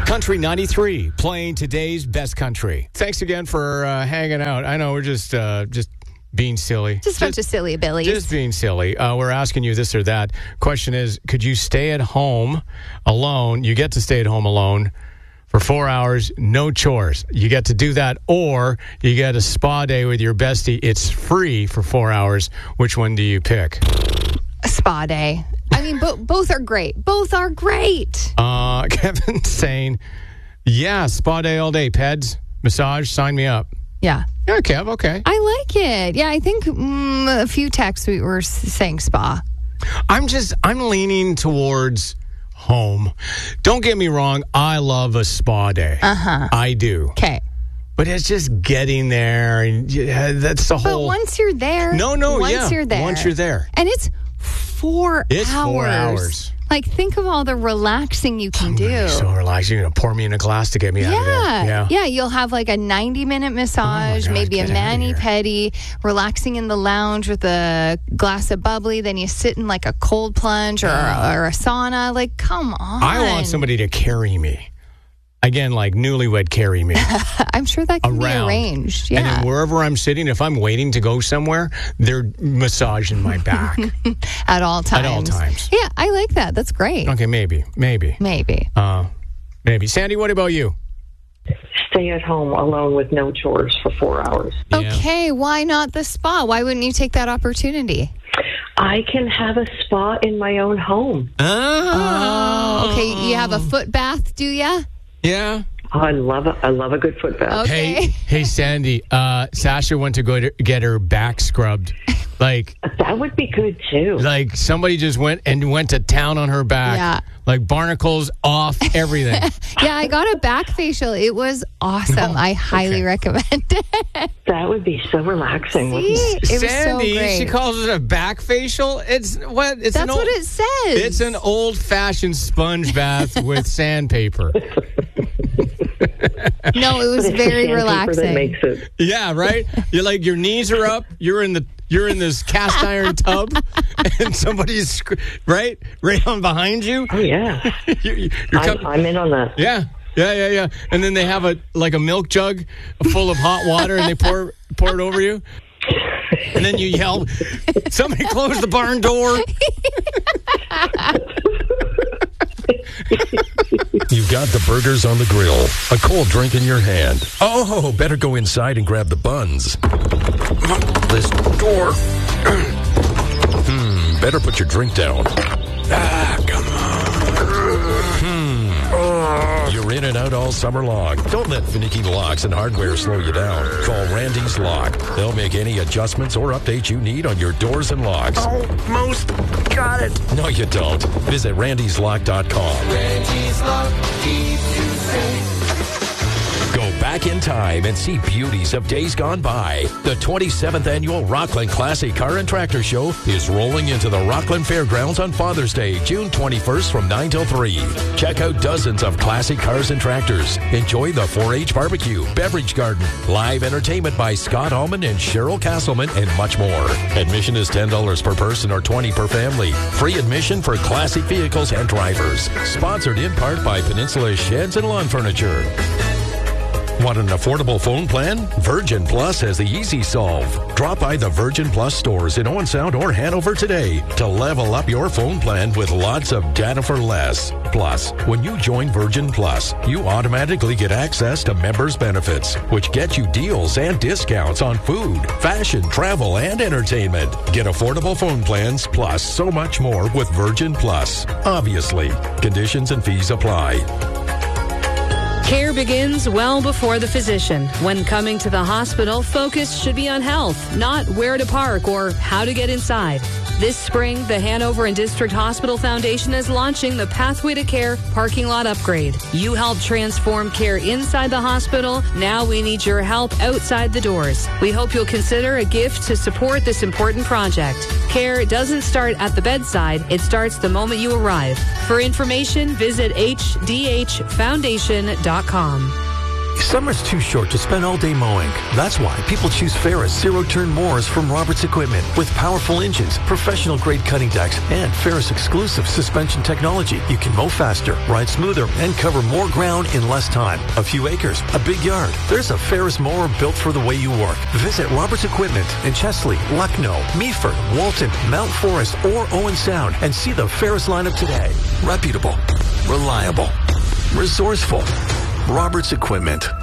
Country 93, playing today's best country. Thanks again for hanging out. I know we're just being silly. Just a bunch of silly Billies. Just being silly. We're asking you this or that. Question is, could you stay at home alone? You get to stay at home alone for 4 hours, no chores. You get to do that, or you get a spa day with your bestie. It's free for 4 hours. Which one do you pick? A spa day. I mean, both are great. Both are great. Kevin's saying, yeah, spa day all day. Peds, massage, sign me up. Yeah. Yeah, Kev, okay. I like it. Yeah, I think a few texts we were saying spa. I'm leaning towards home. Don't get me wrong. I love a spa day. Uh-huh. I do. Okay. But it's just getting there. And that's the whole... But once you're there... Once you're there. And it's 4 hours. It's 4 hours. Like, think of all the relaxing you can do. So relaxing. You're going to pour me in a glass to get me out of there. Yeah, you'll have like a 90-minute massage, maybe a mani-pedi, relaxing in the lounge with a glass of bubbly. Then you sit in like a cold plunge or a sauna. Like, come on. I want somebody to carry me. Again, like newlywed carry me. I'm sure that can be arranged. Yeah. And then wherever I'm sitting, if I'm waiting to go somewhere, they're massaging my back. At all times. At all times. Yeah, I like that. That's great. Okay, maybe. Maybe. Sandy, what about you? Stay at home alone with no chores for 4 hours. Yeah. Okay, why not the spa? Why wouldn't you take that opportunity? I can have a spa in my own home. Oh, okay. You have a foot bath, do ya? Yeah. Oh, I love a good foot bath. Okay. Hey, Sandy. Sasha went to go to get her back scrubbed. Like that would be good too. Like somebody just went to town on her back. Yeah. Like barnacles off, everything. Yeah, I got a back facial. It was awesome. I highly recommend it. That would be so relaxing. See? It was Sandy, so great. she calls it a back facial. That's what it says. It's an old-fashioned sponge bath with sandpaper. No, it was very relaxing. That makes it. Yeah, right? You're like, your knees are up. You're in this cast iron tub, and somebody's right on behind you. Oh yeah, I'm in on that. Yeah. And then they have a milk jug full of hot water, and they pour it over you. And then you yell, "Somebody close the barn door!" You've got the burgers on the grill, a cold drink in your hand. Oh, better go inside and grab the buns. This door. Better put your drink down. Come on. You're in and out all summer long. Don't let finicky locks and hardware slow you down. Call Randy's Lock. They'll make any adjustments or updates you need on your doors and locks. Almost got it. No, you don't. Visit randyslock.com. Randy's Lock, keep you safe. Go back in time and see beauties of days gone by. The 27th Annual Rockland Classic Car and Tractor Show is rolling into the Rockland Fairgrounds on Father's Day, June 21st from 9 till 3. Check out dozens of classic cars and tractors. Enjoy the 4-H barbecue, beverage garden, live entertainment by Scott Allman and Cheryl Castleman, and much more. Admission is $10 per person or $20 per family. Free admission for classic vehicles and drivers. Sponsored in part by Peninsula Sheds and Lawn Furniture. Want an affordable phone plan? Virgin Plus has the easy solve. Drop by the Virgin Plus stores in Owen Sound or Hanover today to level up your phone plan with lots of data for less. Plus, when you join Virgin Plus, you automatically get access to members' benefits, which get you deals and discounts on food, fashion, travel, and entertainment. Get affordable phone plans plus so much more with Virgin Plus. Obviously, conditions and fees apply. Care begins well before the physician. When coming to the hospital, focus should be on health, not where to park or how to get inside. This spring, the Hanover and District Hospital Foundation is launching the Pathway to Care parking lot upgrade. You helped transform care inside the hospital. Now we need your help outside the doors. We hope you'll consider a gift to support this important project. Care doesn't start at the bedside. It starts the moment you arrive. For information, visit hdhfoundation.com. Summer's too short to spend all day mowing. That's why people choose Ferris zero-turn mowers from Roberts Equipment. With powerful engines, professional-grade cutting decks, and Ferris exclusive suspension technology, you can mow faster, ride smoother, and cover more ground in less time. A few acres, a big yard. There's a Ferris mower built for the way you work. Visit Roberts Equipment in Chesley, Lucknow, Meaford, Walton, Mount Forest, or Owen Sound, and see the Ferris lineup today. Reputable, reliable, resourceful. Roberts Equipment.